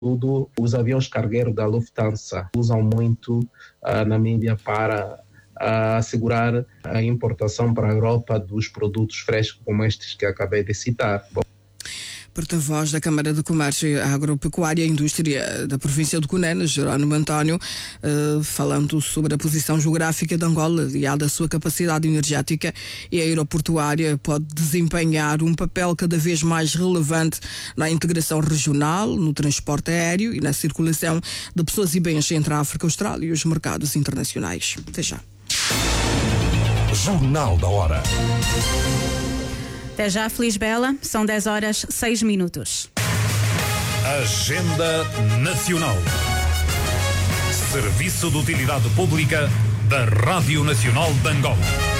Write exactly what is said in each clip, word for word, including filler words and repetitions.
Tudo, os aviões cargueiros da Lufthansa usam muito a Namíbia para a assegurar a importação para a Europa dos produtos frescos como estes que acabei de citar. Bom. Porta-voz da Câmara de Comércio Agropecuária e Indústria da província de Cunene, Jerónimo António, eh, falando sobre a posição geográfica de Angola e a da sua capacidade energética e aeroportuária pode desempenhar um papel cada vez mais relevante na integração regional, no transporte aéreo e na circulação de pessoas e bens entre a África Austral e os mercados internacionais. Até já. Jornal da Hora. Até já, Feliz Bela, são dez horas, seis minutos. Agenda Nacional. Serviço de Utilidade Pública da Rádio Nacional de Angola.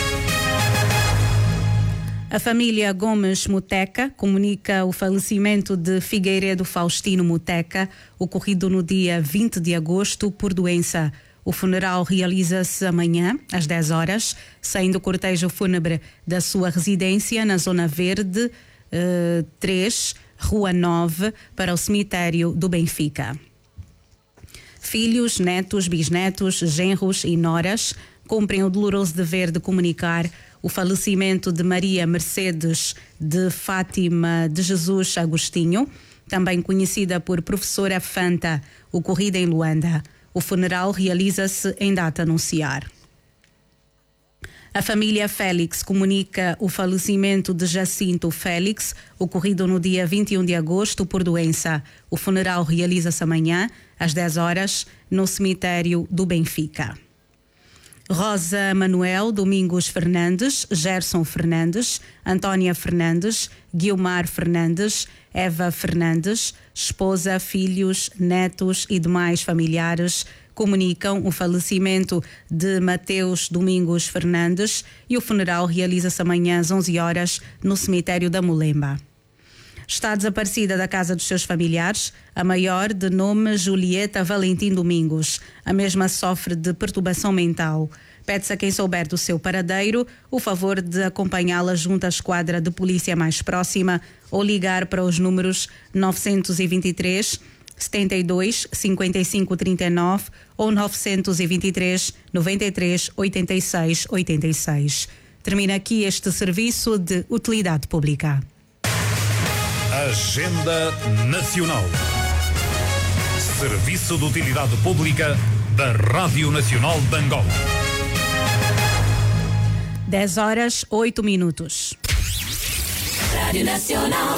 A família Gomes Muteca comunica o falecimento de Figueiredo Faustino Muteca, ocorrido no dia vinte de agosto por doença. O funeral realiza-se amanhã, às dez horas, saindo o cortejo fúnebre da sua residência na Zona Verde uh, três, Rua nove, para o cemitério do Benfica. Filhos, netos, bisnetos, genros e noras cumprem o doloroso dever de comunicar o falecimento de Maria Mercedes de Fátima de Jesus Agostinho, também conhecida por Professora Fanta, ocorrida em Luanda. O funeral realiza-se em data a anunciar. A família Félix comunica o falecimento de Jacinto Félix, ocorrido no dia vinte e um de agosto por doença. O funeral realiza-se amanhã, às dez horas, no cemitério do Benfica. Rosa Manuel Domingos Fernandes, Gerson Fernandes, Antônia Fernandes, Guilmar Fernandes, Eva Fernandes, esposa, filhos, netos e demais familiares comunicam o falecimento de Mateus Domingos Fernandes e o funeral realiza-se amanhã às onze horas no cemitério da Mulemba. Está desaparecida da casa dos seus familiares a maior, de nome Julieta Valentim Domingos. A mesma sofre de perturbação mental. Pede-se a quem souber do seu paradeiro o favor de acompanhá-la junto à esquadra de polícia mais próxima ou ligar para os números novecentos e vinte e três, setenta e dois, cinquenta e cinco, trinta e nove ou novecentos e vinte e três, noventa e três, oitenta e seis, oitenta e seis. Termina aqui este serviço de utilidade pública. Agenda Nacional. Serviço de Utilidade Pública da Rádio Nacional de Angola. dez horas, oito minutos. Rádio Nacional.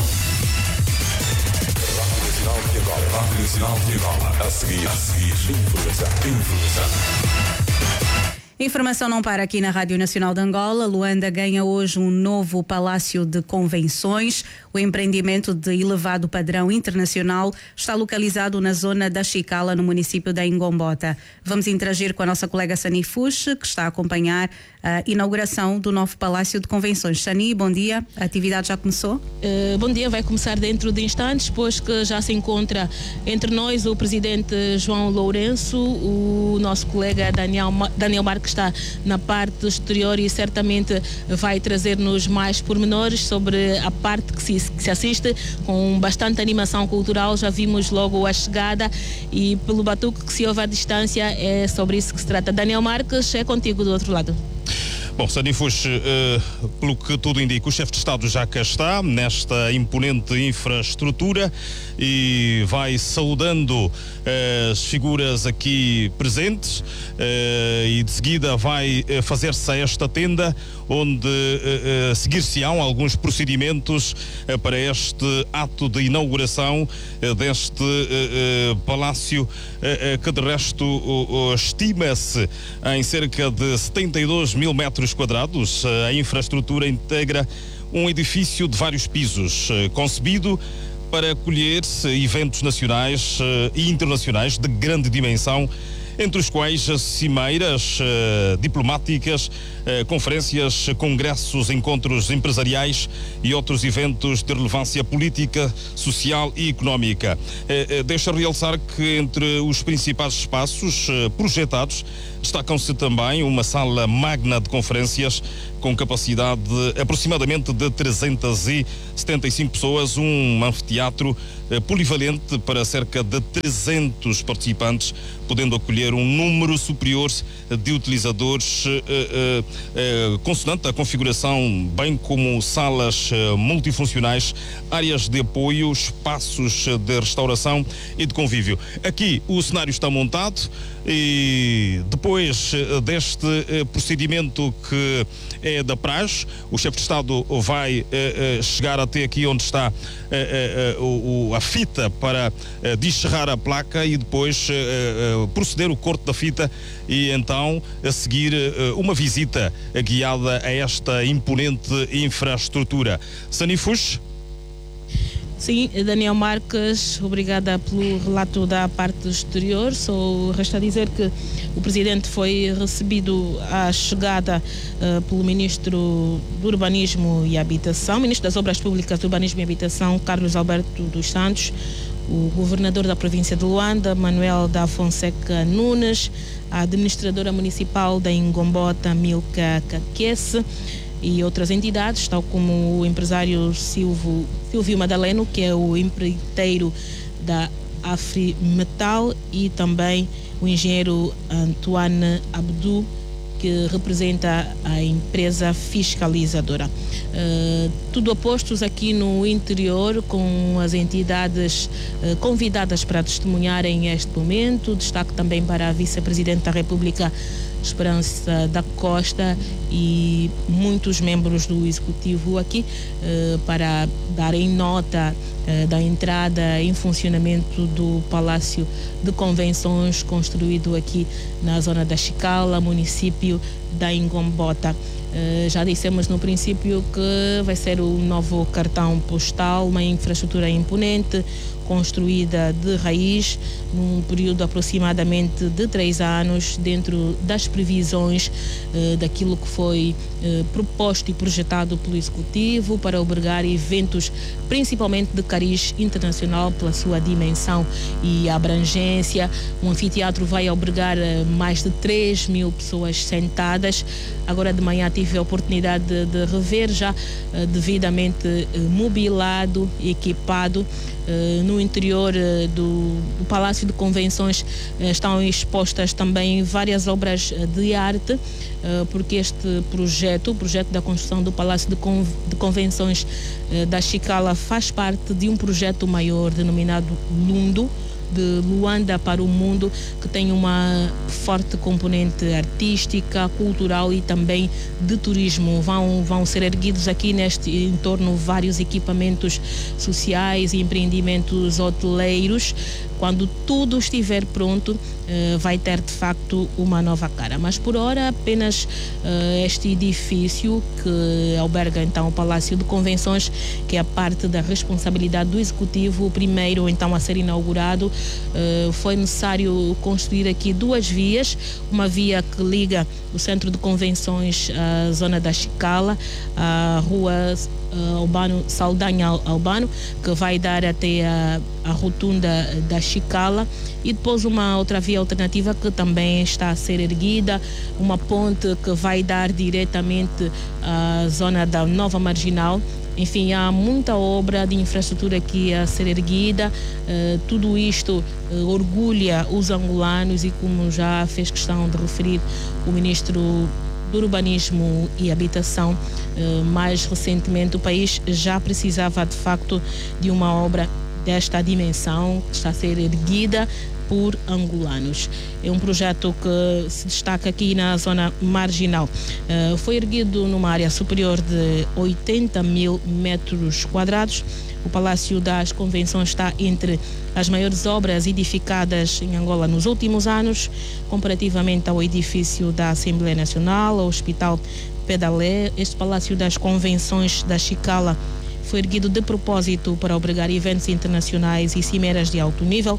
Rádio Nacional de Angola. Rádio Nacional de Angola. A seguir, a seguir, informação, informação. Informação não para aqui na Rádio Nacional de Angola. Luanda ganha hoje um novo palácio de convenções. O empreendimento de elevado padrão internacional está localizado na zona da Chicala, no município da Ingombota. Vamos interagir com a nossa colega Sani Fush, que está a acompanhar a inauguração do novo palácio de convenções. Sani, bom dia. A atividade já começou? Uh, bom dia. Vai começar dentro de instantes, pois que já se encontra entre nós o presidente João Lourenço, o nosso colega Daniel, Daniel Marques, que está na parte exterior e certamente vai trazer-nos mais pormenores sobre a parte que se, que se assiste com bastante animação cultural. Já vimos logo a chegada e pelo batuque que se ouve à distância é sobre isso que se trata. Daniel Marques, é contigo do outro lado. Bom, Sani Fush, uh, pelo que tudo indica, o chefe de Estado já cá está, nesta imponente infraestrutura, e vai saudando uh, as figuras aqui presentes, uh, e de seguida vai uh, fazer-se a esta tenda, onde uh, uh, seguir-se-ão alguns procedimentos uh, para este ato de inauguração uh, deste uh, uh, palácio, uh, uh, que de resto uh, uh, estima-se em cerca de setenta e dois mil metros quadrados. A infraestrutura integra um edifício de vários pisos, concebido para acolher eventos nacionais e internacionais de grande dimensão entre os quais cimeiras uh, diplomáticas, uh, conferências, congressos, encontros empresariais e outros eventos de relevância política, social e económica. Uh, uh, deixa realçar que entre os principais espaços uh, projetados destacam-se também uma sala magna de conferências com capacidade de aproximadamente de trezentas e setenta e cinco pessoas, um anfiteatro eh, polivalente para cerca de trezentos participantes, podendo acolher um número superior de utilizadores eh, eh, eh, consonante à configuração, bem como salas eh, multifuncionais, áreas de apoio, espaços de restauração e de convívio. Aqui o cenário está montado e depois deste eh, procedimento que é da praxe, o chefe de Estado vai eh, eh, chegar até aqui onde está eh, eh, o, a fita para eh, descerrar a placa e depois eh, eh, proceder o corte da fita e então a seguir eh, uma visita guiada a esta imponente infraestrutura. Sanifus? Sim, Daniel Marques, obrigada pelo relato da parte exterior. Só resta dizer que o Presidente foi recebido à chegada uh, pelo Ministro do Urbanismo e Habitação, Ministro das Obras Públicas do Urbanismo e Habitação, Carlos Alberto dos Santos, o Governador da Província de Luanda, Manuel da Fonseca Nunes, a Administradora Municipal da Ingombota, Milka Kakesse, e outras entidades, tal como o empresário Silvio, Silvio Madaleno, que é o empreiteiro da Afrimetal, e também o engenheiro Antoine Abdu, que representa a empresa fiscalizadora. Uh, tudo a postos aqui no interior, com as entidades uh, convidadas para testemunharem este momento. Destaque também para a Vice-Presidente da República, Esperança da Costa, e muitos membros do Executivo aqui uh, para darem nota uh, da entrada em funcionamento do Palácio de Convenções, construído aqui na zona da Chicala, município da Ingombota. Uh, já dissemos no princípio que vai ser o novo cartão postal, uma infraestrutura imponente, construída de raiz num período aproximadamente de três anos, dentro das previsões eh, daquilo que foi eh, proposto e projetado pelo Executivo para albergar eventos, principalmente de cariz internacional pela sua dimensão e abrangência. O anfiteatro vai albergar eh, mais de três mil pessoas sentadas. Agora de manhã tive a oportunidade de, de rever, já eh, devidamente eh, mobilado e equipado. Uh, no interior uh, do, do Palácio de Convenções uh, estão expostas também várias obras uh, de arte, uh, porque este projeto, o projeto da construção do Palácio de, Con de Convenções uh, da Chicala, faz parte de um projeto maior denominado Lundo, de Luanda para o Mundo, que tem uma forte componente artística, cultural e também de turismo. Vão, vão ser erguidos aqui neste entorno vários equipamentos sociais e empreendimentos hoteleiros. Quando tudo estiver pronto, uh, vai ter de facto uma nova cara. Mas por hora apenas uh, este edifício que alberga então o Palácio de Convenções, que é a parte da responsabilidade do Executivo, o primeiro então a ser inaugurado. Uh, foi necessário construir aqui duas vias, uma via que liga o Centro de Convenções à zona da Chicala, a rua uh, Albano, Saldanha Albano, que vai dar até a, a rotunda da Chicala, e depois uma outra via alternativa que também está a ser erguida, uma ponte que vai dar diretamente à zona da Nova Marginal. Enfim, há muita obra de infraestrutura aqui a ser erguida. Uh, tudo isto uh, orgulha os angolanos, e como já fez questão de referir o ministro do Urbanismo e Habitação, uh, mais recentemente o país já precisava de facto de uma obra desta dimensão, que está a ser erguida por angolanos. É um projeto que se destaca aqui na zona marginal. Uh, foi erguido numa área superior de oitenta mil metros quadrados. O Palácio das Convenções está entre as maiores obras edificadas em Angola nos últimos anos, comparativamente ao edifício da Assembleia Nacional, ao Hospital Pedalé. Este Palácio das Convenções da Chicala foi erguido de propósito para albergar eventos internacionais e cimeras de alto nível,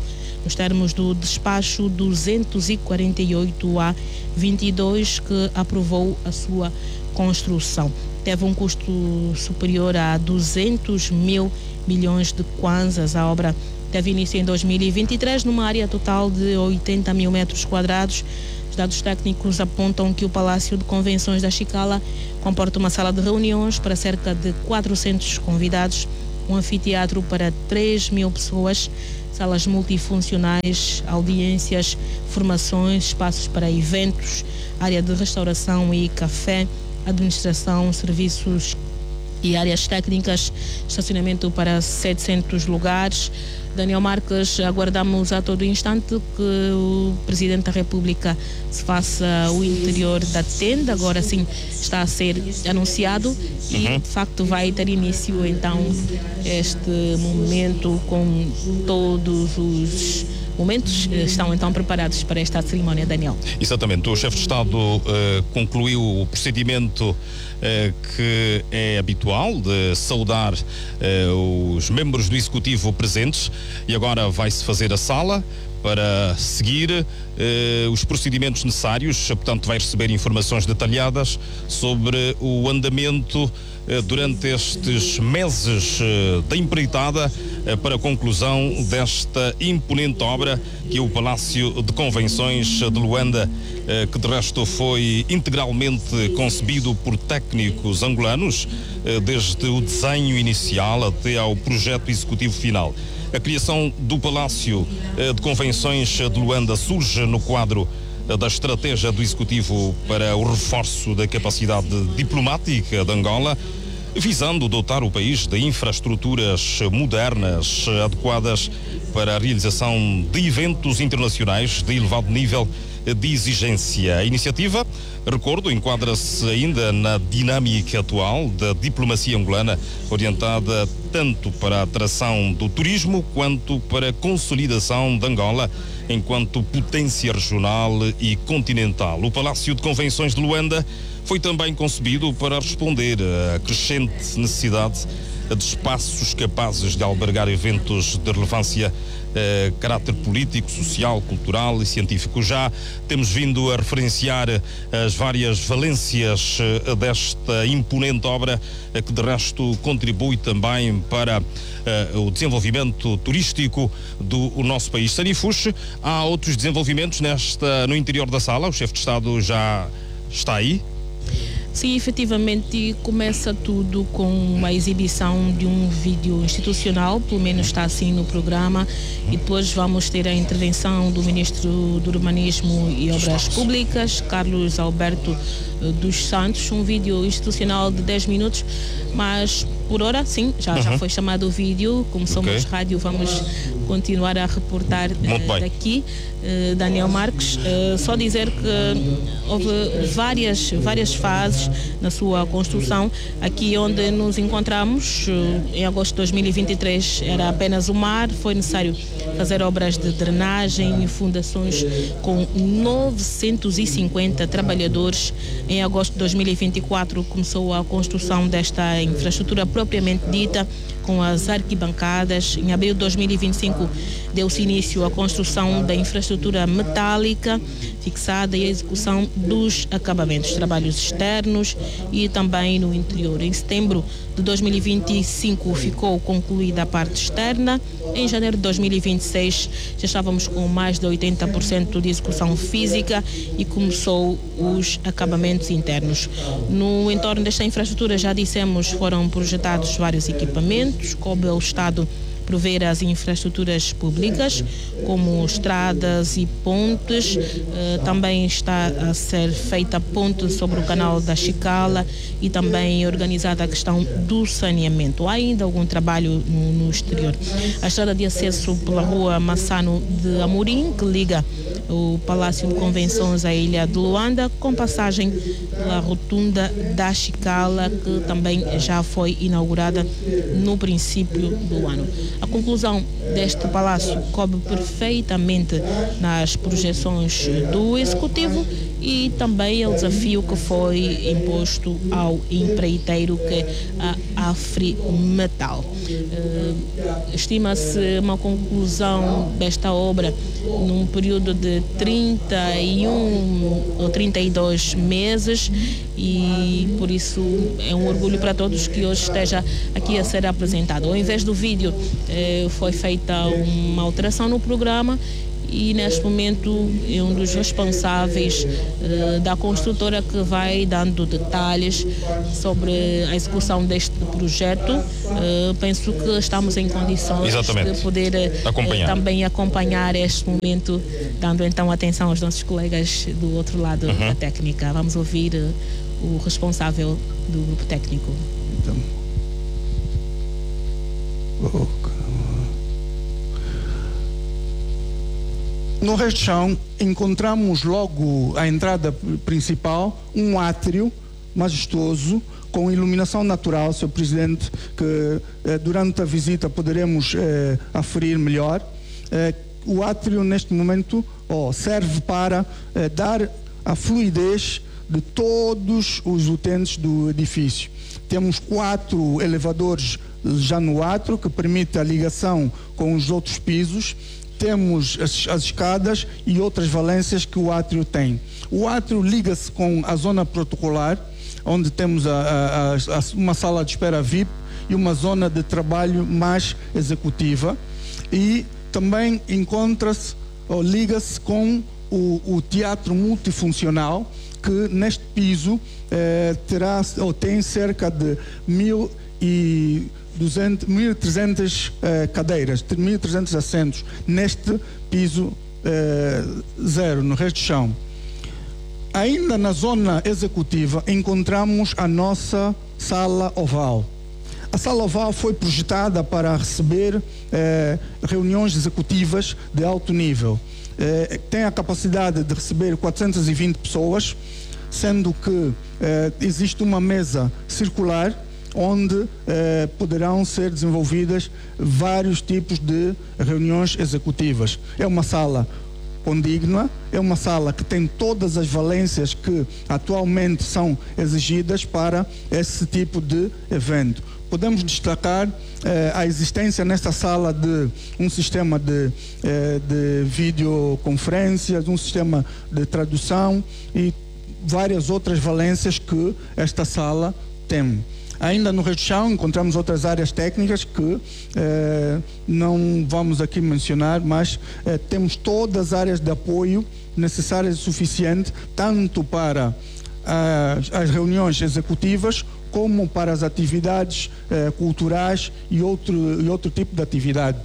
nos termos do despacho duzentos e quarenta e oito A vinte e dois, que aprovou a sua construção. Teve um custo superior a duzentos mil milhões de kwanzas. A obra teve início em dois mil e vinte e três, numa área total de oitenta mil metros quadrados. Os dados técnicos apontam que o Palácio de Convenções da Chicala comporta uma sala de reuniões para cerca de quatrocentos convidados, um anfiteatro para três mil pessoas, salas multifuncionais, audiências, formações, espaços para eventos, área de restauração e café, administração, serviços e áreas técnicas, estacionamento para setecentos lugares. Daniel Marques, aguardamos a todo instante que o Presidente da República se faça o interior da tenda. Agora sim está a ser anunciado e uhum. de facto vai ter início então este momento, com todos os momentos estão então preparados para esta cerimónia, Daniel. Exatamente, o chefe de Estado uh, concluiu o procedimento uh, que é habitual de saudar uh, os membros do Executivo presentes, e agora vai-se fazer a sala para seguir uh, os procedimentos necessários. Portanto, vai receber informações detalhadas sobre o andamento uh, durante estes meses uh, da empreitada uh, para a conclusão desta imponente obra que é o Palácio de Convenções de Luanda, uh, que de resto foi integralmente concebido por técnicos angolanos, uh, desde o desenho inicial até ao projeto executivo final. A criação do Palácio de Convenções de Luanda surge no quadro da estratégia do Executivo para o reforço da capacidade diplomática de Angola, visando dotar o país de infraestruturas modernas adequadas para a realização de eventos internacionais de elevado nível de exigência. A iniciativa, recordo, enquadra-se ainda na dinâmica atual da diplomacia angolana, orientada tanto para a atração do turismo quanto para a consolidação de Angola enquanto potência regional e continental. O Palácio de Convenções de Luanda foi também concebido para responder à crescente necessidade de espaços capazes de albergar eventos de relevância eh, caráter político, social, cultural e científico. Já temos vindo a referenciar as várias valências eh, desta imponente obra, eh, que de resto contribui também para eh, o desenvolvimento turístico do o nosso país. Sanifush, há outros desenvolvimentos nesta, no interior da sala? O chefe de Estado já está aí? Sim, efetivamente começa tudo com a exibição de um vídeo institucional, pelo menos está assim no programa, e depois vamos ter a intervenção do Ministro do Urbanismo e Obras Públicas, Carlos Alberto dos Santos, um vídeo institucional de dez minutos, mas por hora, sim, já, uhum. já foi chamado o vídeo. Como somos okay. rádio, vamos continuar a reportar uh, daqui. Uh, Daniel Marques, uh, só dizer que houve várias, várias fases na sua construção. Aqui onde nos encontramos, uh, em agosto de dois mil e vinte e três, era apenas o mar, foi necessário fazer obras de drenagem e fundações com novecentos e cinquenta trabalhadores. Em agosto de dois mil e vinte e quatro começou a construção desta infraestrutura propriamente dita, com as arquibancadas. Em abril de dois mil e vinte e cinco deu-se início à construção da infraestrutura metálica fixada e a execução dos acabamentos, trabalhos externos e também no interior. Em setembro de dois mil e vinte e cinco ficou concluída a parte externa. Em janeiro de dois mil e vinte e seis já estávamos com mais de oitenta por cento de execução física e começou os acabamentos internos. No entorno desta infraestrutura, já dissemos, foram projetados vários equipamentos, coube ao Estado prover as infraestruturas públicas, como estradas e pontes. Uh, também está a ser feita ponte sobre o canal da Chicala e também organizada a questão do saneamento. Há ainda algum trabalho no, no exterior. A estrada de acesso pela rua Massano de Amorim, que liga o Palácio de Convenções à Ilha de Luanda, com passagem pela rotunda da Chicala, que também já foi inaugurada no princípio do ano. A conclusão deste palácio coube perfeitamente nas projeções do Executivo e também o desafio que foi imposto ao empreiteiro, que é a Afrimetal. Uh, estima-se uma conclusão desta obra num período de trinta e um ou trinta e dois meses, e por isso é um orgulho para todos que hoje esteja aqui a ser apresentado. Ao invés do vídeo, eh, foi feita uma alteração no programa, e neste momento é um dos responsáveis eh, da construtora que vai dando detalhes sobre a execução deste projeto. Eh, penso que estamos em condições Exatamente. de poder eh, acompanhar. também acompanhar este momento, dando então atenção aos nossos colegas do outro lado uhum. da técnica. Vamos ouvir eh, o responsável do grupo técnico. Então. Oh, no resto de chão, encontramos logo à entrada principal um átrio majestoso com iluminação natural, senhor Presidente, que eh, durante a visita poderemos eh, aferir melhor. Eh, o átrio, neste momento, oh, serve para eh, dar a fluidez de todos os utentes do edifício. Temos quatro elevadores já no átrio, que permite a ligação com os outros pisos. Temos as, as escadas e outras valências que o átrio tem. O átrio liga-se com a zona protocolar, onde temos a, a, a, uma sala de espera V I P e uma zona de trabalho mais executiva. E também encontra-se, ou liga-se com o, o teatro multifuncional, que neste piso eh, terá, ou tem cerca de mil e trezentas eh, cadeiras, mil e trezentos assentos neste piso eh, zero, no resto do chão. Ainda na zona executiva encontramos a nossa sala oval. A sala oval foi projetada para receber eh, reuniões executivas de alto nível. Eh, tem a capacidade de receber quatrocentas e vinte pessoas, sendo que eh, existe uma mesa circular onde eh, poderão ser desenvolvidas vários tipos de reuniões executivas. É uma sala condigna, é uma sala que tem todas as valências que atualmente são exigidas para esse tipo de evento. Podemos destacar eh, a existência nesta sala de um sistema de, eh, de videoconferências, um sistema de tradução e várias outras valências que esta sala tem. Ainda no resto do chão encontramos outras áreas técnicas que eh, não vamos aqui mencionar, mas eh, temos todas as áreas de apoio necessárias e suficientes, tanto para as, as reuniões executivas como para as atividades eh, culturais e outro, e outro tipo de atividade.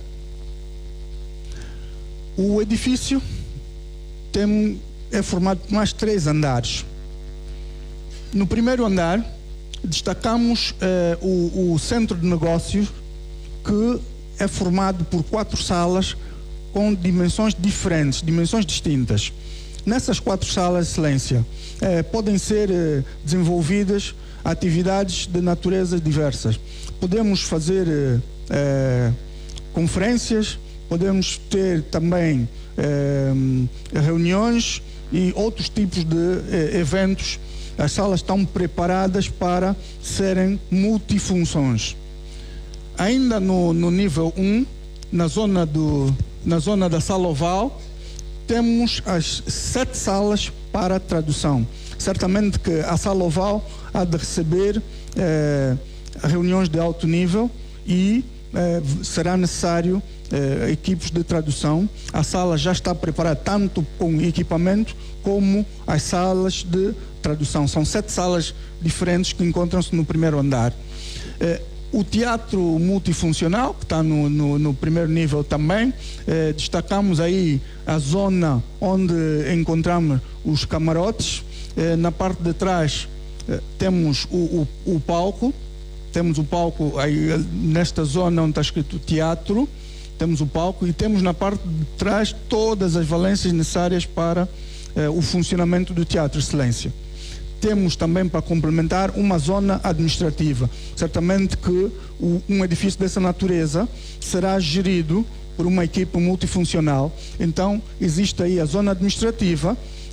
O edifício tem, é formado por mais três andares. No primeiro andar destacamos eh, o, o centro de negócios, que é formado por quatro salas com dimensões diferentes, dimensões distintas. Nessas quatro salas de excelência eh, podem ser eh, desenvolvidas atividades de natureza diversas. Podemos fazer eh, eh, conferências, podemos ter também eh, reuniões e outros tipos de eh, eventos. As salas estão preparadas para serem multifunções. Ainda no, no nível um, na zona, do, na zona da sala oval, temos as sete salas para tradução. Certamente que a sala oval há de receber eh, reuniões de alto nível e eh, será necessário eh, equipes de tradução. A sala já está preparada tanto com equipamento como as salas de tradução. São sete salas diferentes que encontram-se no primeiro andar. Eh, o teatro multifuncional, que está no, no, no primeiro nível também, eh, destacamos aí a zona onde encontramos os camarotes. Eh, na parte de trás eh, temos o, o, o palco, temos o palco aí nesta zona onde está escrito teatro, temos o palco e temos na parte de trás todas as valências necessárias para eh, o funcionamento do Teatro Excelência. Temos também, para complementar, uma zona administrativa. Certamente que o, um edifício dessa natureza será gerido por uma equipe multifuncional. Então, existe aí a zona administrativa,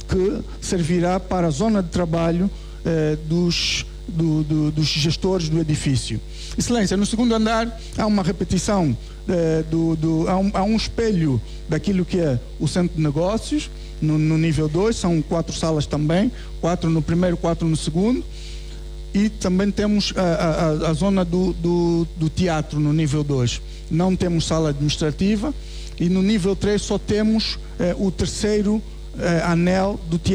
que servirá para a zona de trabalho eh, dos, do, do, dos gestores do edifício. Excelência, no segundo andar há uma repetição, eh, do, do, há, um, há um espelho daquilo que é o centro de negócios, no, no nível dois, são quatro salas também, quatro no primeiro, quatro no segundo. E também temos a, a, a zona do, do, do teatro no nível dois. Não temos sala administrativa e no nível três só temos eh, o terceiro eh, anel do teatro.